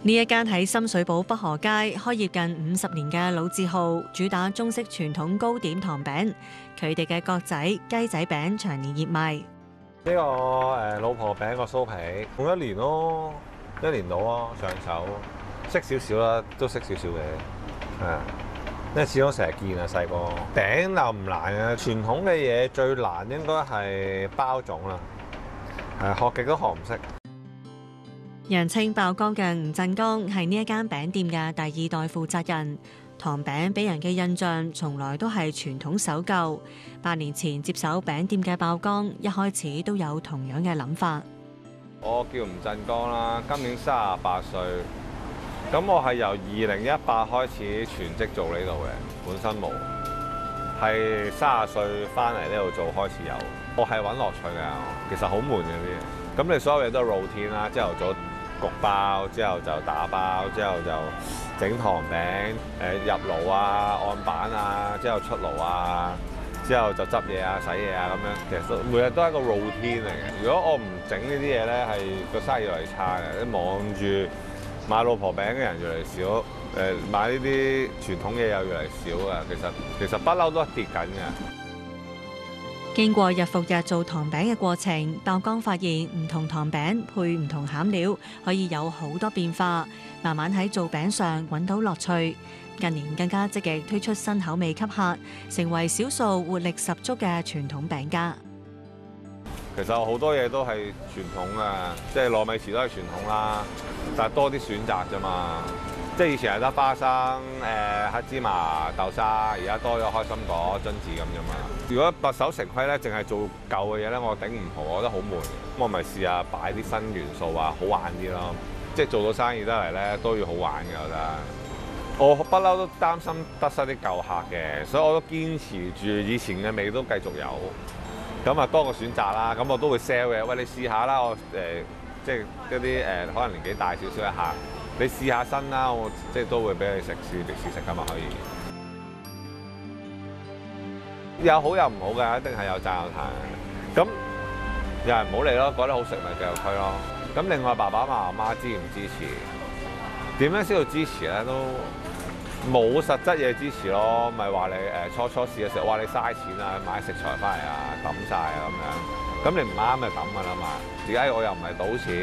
呢一間喺深水埗北河街開業近50年嘅老字號，主打中式傳統糕點糖餅。佢哋嘅角仔、雞仔餅長年熱賣。 呢個老婆餅個酥皮，用1年咯，1年到啊上手，識少少啦，都識少少嘅，因為始終成日見啊細個。餅又唔難嘅，傳統嘅嘢最難應該係包種啦，學極都學唔識。 人稱爆缸嘅吳振剛係呢一間餅店嘅第2代負責人。糖餅俾人嘅印象從來都係傳統守舊。8年前接手餅店嘅爆缸，一開始都有同樣嘅諗法。 我叫吳振剛啦，今年38歲。咁我係由2018開始全職做呢度嘅，本身冇，係30歲翻嚟呢度做開始有。我係揾樂趣嘅，其實好悶嘅啲嘢。咁你所有嘢都係 routine 啦，朝頭早焗包，之後就打包，之後就整糖餅，入爐啊、按板啊，之後出爐啊，之後就執嘢啊、洗嘢啊咁樣。其實每日都係一個 routine 嚟嘅。如果我唔整呢啲嘢咧，係個生意越嚟越差嘅。你望住買老婆餅嘅人越嚟越少，買呢啲傳統嘢又越嚟越少嘅。其實不嬲都係跌緊嘅。 經過日復日做糖餅嘅過程，爆缸發現唔同糖餅配唔同餡料，可以有好多變化，慢慢喺做餅上揾到樂趣。近年更加積極推出新口味吸客，成為少數活力十足嘅傳統餅家。 其實好多嘢都係傳統嘅，即係糯米糍都係傳統啦，但係多啲選擇啫嘛。即係以前係得花生、黑芝麻、豆沙，而家多咗開心果、榛子咁啫嘛。如果墨守成規咧，淨係做舊嘅嘢咧，我頂唔好，我覺得好悶。咁我咪試下擺啲新元素啊，好玩啲咯。即係做到生意得嚟咧，都要好玩嘅，我覺得。我不嬲都擔心得失啲舊客嘅，所以我都堅持住以前嘅味都繼續有。咁啊多個選擇啦，咁我都會 sell 嘅。喂，你試下啦，我即係一啲可能年紀大少少嘅客。你試下新啦，我即係都會俾你試食㗎嘛，可以。有好有唔好嘅，一定係有讚有彈嘅。咁有人唔好嚟咯，覺得好食咪繼續推咯。咁另外爸爸媽媽支唔支持？點樣先要支持咧？都冇實質嘢支持咯，咪話你初試嘅時候，哇你嘥錢啊，買食材翻嚟啊，抌晒啊咁樣。咁你唔啱咪抌㗎啦嘛。而家我又唔係賭錢。